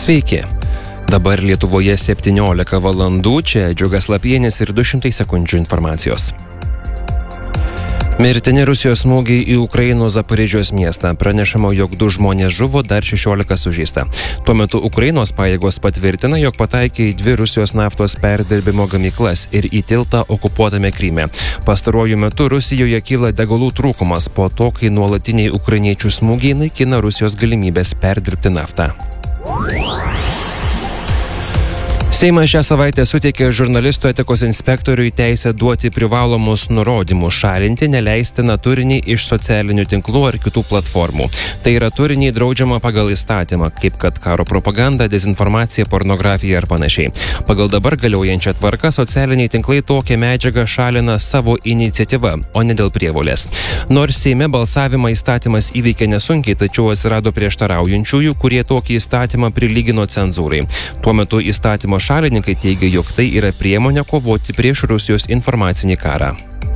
Sveiki. Dabar Lietuvoje 17 valandų, čia Džiugas Lapienis ir 200 sekundžių informacijos. Mirtini Rusijos smūgiai į Ukrainos Zaporižės miestą. Pranešama, jog 2 žmonės žuvo, dar 16 sužeista. Tuo metu Ukrainos pajėgos patvirtina, jog pataikė į 2 Rusijos naftos perdirbimo gamyklas ir į tiltą okupuotame Kryme. Pastaruoju metu Rusijoje kyla degalų trūkumas po to, kai nuolatiniai ukrainiečių smūgiai naikina Rusijos galimybės perdirbti naftą. Seimas šią savaitę suteikė žurnalistų etikos inspektoriui teisę duoti privalomus nurodymus šalinti neleistiną turinį iš socialinių tinklų ar kitų platformų. Tai yra turinį draudžiama pagal įstatymą, kaip kad karo propaganda, dezinformacija, pornografija ar panašiai. Pagal dabar galiojančią tvarką socialiniai tinklai tokią medžiagą šalina savo iniciatyva, o ne dėl prievolės. Nors Seime balsavimą įstatymas įveikė nesunkiai, tačiau atsirado prieštaraujančiųjų, kurie tokį įstatymą prilygino cenzūrai. Tuo metu įstatymo šalininkai teigia, jog tai yra priemonė kovoti prieš Rusijos informacinį karą.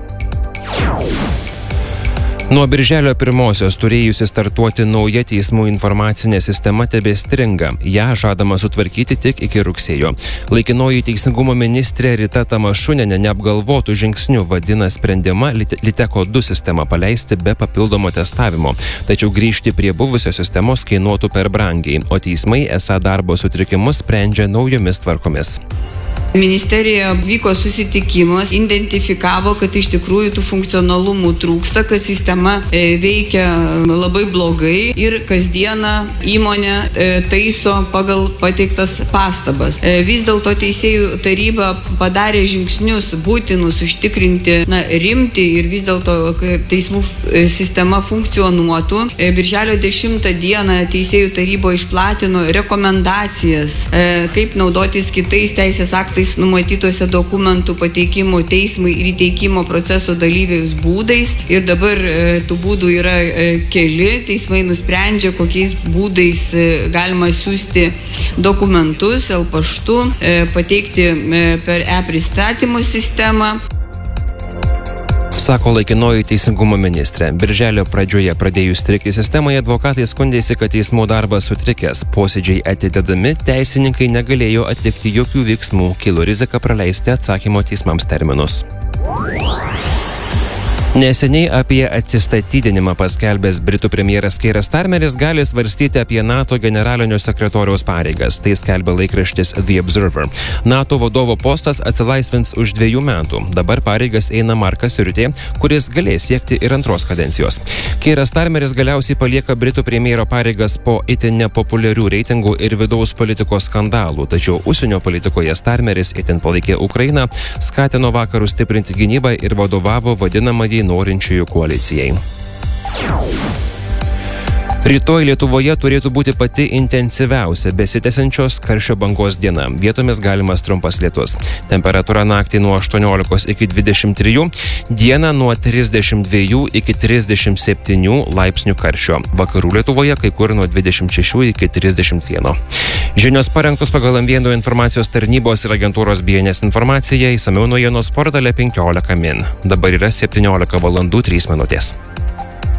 Nuo birželio 1-osios turėjusi startuoti nauja teismų informacinė sistema tebestringa. Ja žadama sutvarkyti tik iki rugsėjo. Laikinoji teisingumo ministrė Rita Tamašunienė neapgalvotų žingsnių vadina sprendimą Liteko 2 sistemą paleisti be papildomo testavimo. Tačiau grįžti prie buvusios sistemos kainuotų per brangiai, o teismai esą darbo sutrikimus sprendžia naujomis tvarkomis. Ministerijoje vyko susitikimas, identifikavo, kad iš tikrųjų tų funkcionalumų trūksta, kad sistema veikia labai blogai ir kasdieną įmonė taiso pagal pateiktas pastabas. Vis dėlto teisėjų taryba padarė žingsnius būtinus užtikrinti rimtį ir vis dėlto teismų sistema funkcionuotų. Birželio 10 dieną teisėjų taryba išplatino rekomendacijas, kaip naudotis kitais teisės aktais numatytose dokumentų pateikimo teismui ir įteikimo proceso dalyviais būdais. Ir dabar tų būdų yra keli. Teismai nusprendžia, kokiais būdais galima siųsti dokumentus, paštu, pateikti per e-pristatymo sistemą. Sako laikinoji teisingumo ministrė. Birželio pradžioje pradėjus strigti sistemai, advokatai skundėsi, kad teismų darbas sutrikęs. Posėdžiai atidedami, teisininkai negalėjo atlikti jokių veiksmų, kilo rizika praleisti atsakymo teismams terminus. Neseniai apie atsistatydinimą paskelbęs Britų premjeras Keiras Starmeris gali svarstyti apie NATO generalinio sekretoriaus pareigas. Tai skelbia laikraštis The Observer. NATO vadovo postas atsilaisvins už 2 metų. Dabar pareigas eina Markas Riutė, kuris galės siekti ir 2 kadencijos. Keiras Starmeris galiausiai palieka Britų premjero pareigas po itin nepopuliarių reitingų ir vidaus politikos skandalų. Tačiau užsienio politikoje Starmeris itin palaikė Ukrainą, skatino vakarus stiprinti gynybą ir vadovavo vadinamąjį norinčiųjų koalicijai. Rytoj Lietuvoje turėtų būti pati intensyviausia besitęsiančios karščio bangos diena. Vietomis galimas trumpas lietus. Temperatūra naktį nuo 18 iki 23, dieną nuo 32 iki 37 laipsnių karščio. Vakarų Lietuvoje kai kur nuo 26 iki 31. Žinios parengtos pagal M1 informacijos tarnybos ir agentūros BNS informaciją, išsamiau naujienos portale 15 min. Dabar yra 17 valandų 3 minutės.